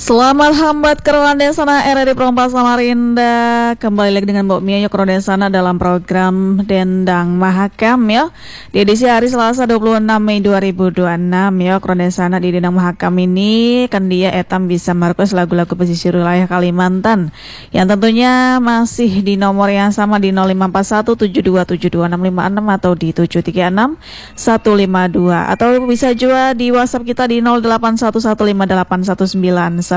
Selamat hambat Kerodensana RRI Perompas Samarinda. Kembali lagi dengan Mbak Mia Kerodensana dalam program Dendang Mahakam ya. Di edisi hari Selasa 26 Mei 2026 ya. Kerodensana di Dendang Mahakam ini kan dia etam bisa merequest lagu-lagu pesisir wilayah Kalimantan, yang tentunya masih di nomor yang sama di 054172726656 atau di 736-152, atau bisa juga di WhatsApp kita di 0811581994.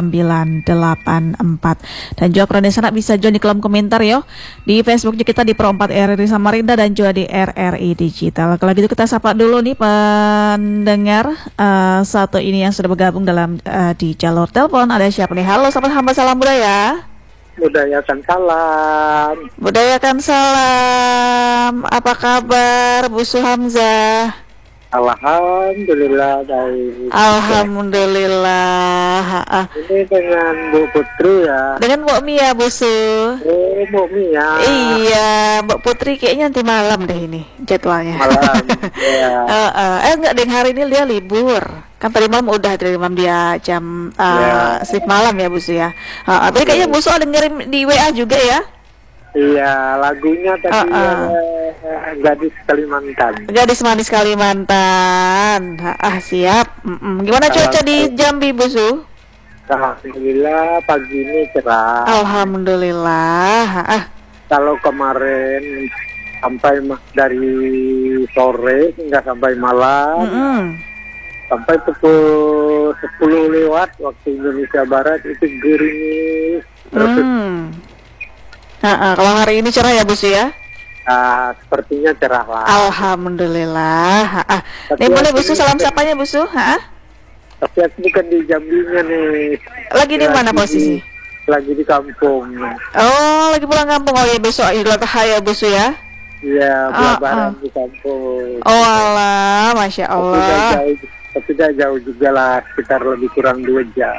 Dan juga Kerodensana bisa join di kolom komentar yo di Facebooknya kita di Pro 4 RRI Samarinda dan juga di RRI Digital. Kalau gitu kita sapa dulu nih pendengar satu ini yang sudah bergabung dalam di jalur telepon. Ada siapa nih? Halo, sahabat hamba salam budaya. Budayakan salam. Budayakan salam. Apa kabar Bu Suhamzah? Alhamdulillah baik. Alhamdulillah. Ini dengan Bu Putri ya. Dengan Mbak Mia Bu Su. Oh, Bu Mia. Iya, Mbak Putri kayaknya nanti malam deh ini jadwalnya. Malam. Ya. Enggak deh, hari ini dia libur. Kan tadi malam udah, tadi malam dia jam shift malam ya Bu Su ya. Tadi kayaknya Bu Su ada ngirim di WA juga ya. Iya, lagunya tadi Gadis Kalimantan. Gadis Manis Kalimantan. Siap. Gimana cuaca di Jambi Bu Su? Alhamdulillah pagi ini cerah. Alhamdulillah. Kalau kemarin sampai dari sore hingga sampai malam, sampai pukul 10 lewat waktu Indonesia Barat itu gerimis. Kalau hari ini cerah ya Bu Su ya? Sepertinya cerah lah. Alhamdulillah. Nih boleh Bu Su salam sapanya Bu Su? Tapi aku bukan di Jambinya nih. Lagi di mana posisi? Lagi di kampung. Oh, lagi pulang kampung. Oh ya, besok Idul Adha ya Bu Su ya? Iya, lebaran di kampung. Oh alah, Masya Allah. Tapi tidak jauh juga lah, sekitar lebih kurang 2 jam.